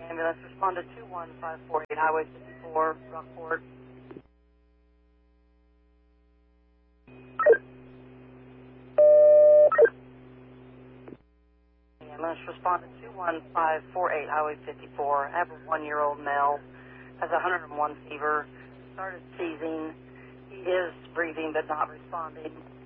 Ambulance, respond to 21548 Highway 54, Rockport. Ambulance, respond to 21548 Highway 54. I have a 1-year-old male, has 101 fever, started seizing. He is breathing but not responding.